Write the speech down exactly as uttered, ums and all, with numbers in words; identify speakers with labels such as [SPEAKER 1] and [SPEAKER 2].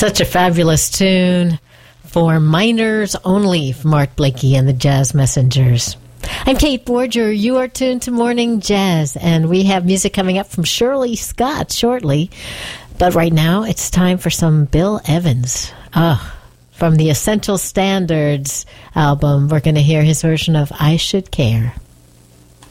[SPEAKER 1] Such a fabulous tune for minors only from Art Blakey and the Jazz Messengers. I'm Kate Borger. You are tuned to Morning Jazz, and we have music coming up from Shirley Scott shortly. But right now, it's time for some Bill Evans. Oh, from the Essential Standards album, we're going to hear his version of I Should Care.